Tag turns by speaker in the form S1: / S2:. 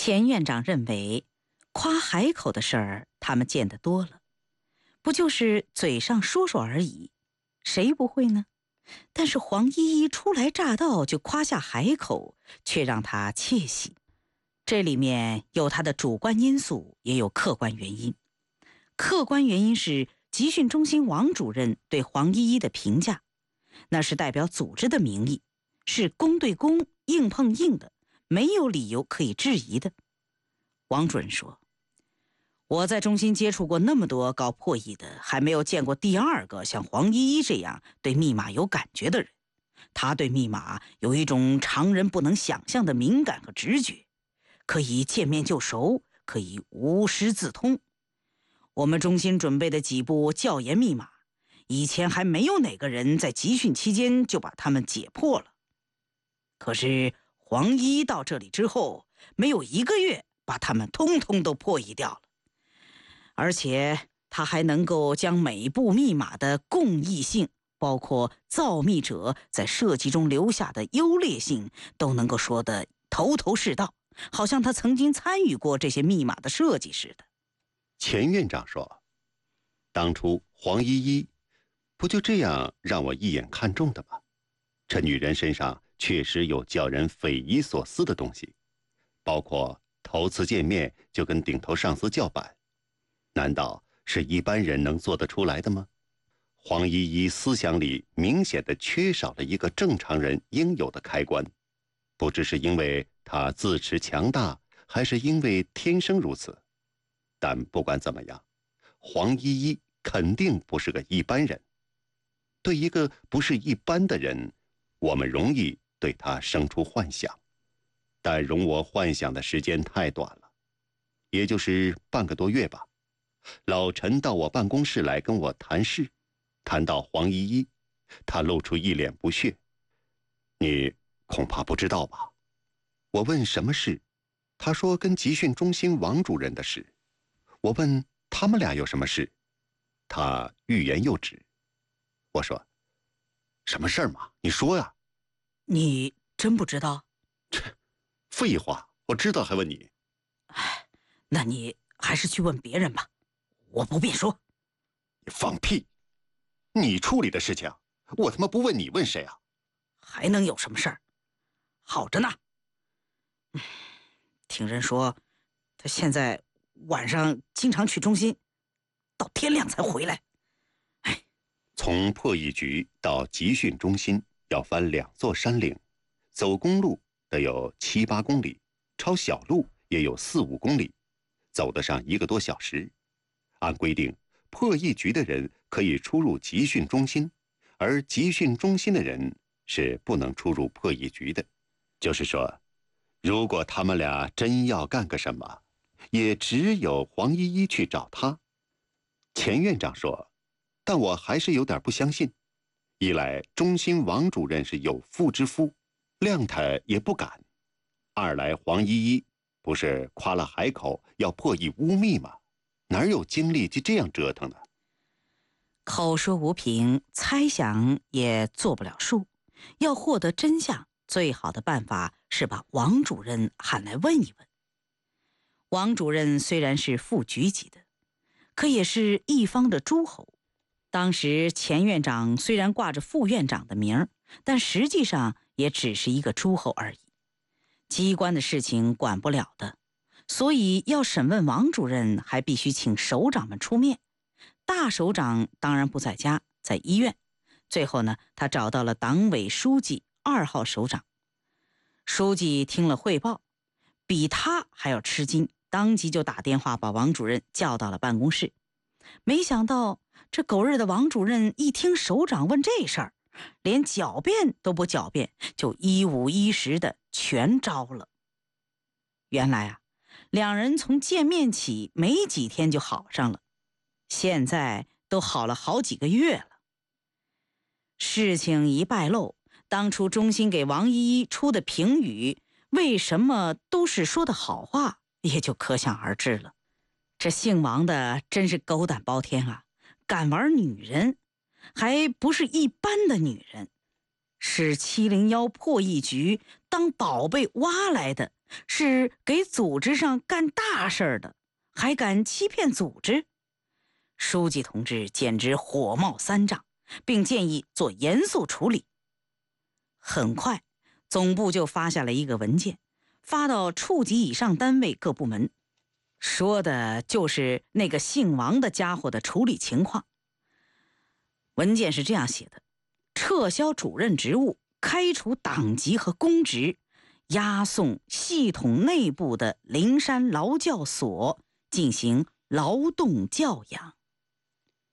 S1: 钱院长认为，夸海口的事儿他们见得多了，不就是嘴上说说而已，谁不会呢？但是黄依依初来乍到就夸下海口，却让他窃喜。这里面有他的主观因素，也有客观原因。客观原因是集训中心王主任对黄依依的评价，那是代表组织的名义，是公对公、硬碰硬的，没有理由可以质疑的。王主任说，我在中心接触过那么多搞破译的，还没有见过第二个像黄依依这样对密码有感觉的人。他对密码有一种常人不能想象的敏感和直觉，可以见面就熟，可以无师自通。我们中心准备的几部教研密码，以前还没有哪个人在集训期间就把它们解破了。可是黄依依到这里之后，没有1个月，把它们通通都破译掉了。而且他还能够将每部密码的共异性，包括造密者在设计中留下的优劣性，都能够说得头头是道，好像他曾经参与过这些密码的设计似的。
S2: 钱院长说，当初黄依依不就这样让我一眼看中的吗？这女人身上确实有叫人匪夷所思的东西，包括头次见面就跟顶头上司叫板，难道是一般人能做得出来的吗？黄依依思想里明显的缺少了一个正常人应有的开关，不知是因为她自持强大，还是因为天生如此。但不管怎么样，黄依依肯定不是个一般人。对一个不是一般的人，我们容易对他生出幻想，但容我幻想的时间太短了，也就是半个多月吧。老陈到我办公室来跟我谈事，谈到黄依依，他露出一脸不屑。你恐怕不知道吧？我问什么事，他说跟集训中心王主任的事。我问他们俩有什么事，他欲言又止。我说，什么事儿嘛？你说呀。
S1: 你真不知道？
S2: 废话，我知道还问你。
S1: 那你还是去问别人吧，我不便说。
S2: 你放屁！你处理的事情，我他妈不问你问谁啊？
S1: 还能有什么事儿？好着呢。听人说，他现在晚上经常去中心，到天亮才回来。
S2: 从破译局到集训中心要翻2座山岭，走公路得有7、8公里，抄小路也有4、5公里，走得上1个多小时。按规定，破译局的人可以出入集训中心，而集训中心的人是不能出入破译局的。就是说，如果他们俩真要干个什么，也只有黄依依去找他。钱院长说，但我还是有点不相信。一来中心王主任是有妇之夫，谅他也不敢；二来黄依依不是夸了海口要破译污密吗？哪有精力去这样折腾呢？
S1: 口说无凭，猜想也做不了数。要获得真相，最好的办法是把王主任喊来问一问。王主任虽然是副局级的，可也是一方的诸侯。当时钱院长虽然挂着副院长的名儿，但实际上也只是一个诸侯而已。机关的事情管不了的，所以要审问王主任，还必须请首长们出面。大首长当然不在家，在医院。最后呢，他找到了党委书记2号首长。书记听了汇报，比他还要吃惊，当即就打电话把王主任叫到了办公室。没想到这狗日的王主任一听首长问这事儿，连狡辩都不狡辩，就1五1十的全招了。原来啊，两人从见面起没几天就好上了，现在都好了好几个月了。事情一败露，当初中心给王依依出的评语为什么都是说的好话，也就可想而知了。这姓王的真是狗胆包天啊，敢玩女人，还不是一般的女人，是701破译局当宝贝挖来的， 是给组织上干大事儿的，还敢欺骗组织。书记同志简直火冒三丈，并建议做严肃处理。很快，总部就发下了一个文件，发到处级以上单位各部门，说的就是那个姓王的家伙的处理情况。文件是这样写的：撤销主任职务，开除党籍和公职，押送系统内部的灵山劳教所进行劳动教养。